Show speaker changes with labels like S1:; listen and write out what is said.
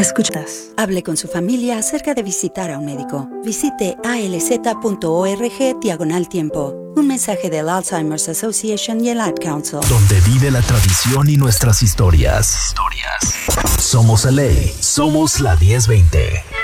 S1: Escuchas.
S2: Hable con su familia acerca de visitar a un médico. Visite alz.org/tiempo. Un mensaje del Alzheimer's Association y el Ad Council.
S3: Donde vive la tradición y nuestras historias. Somos LA. Somos la 1020.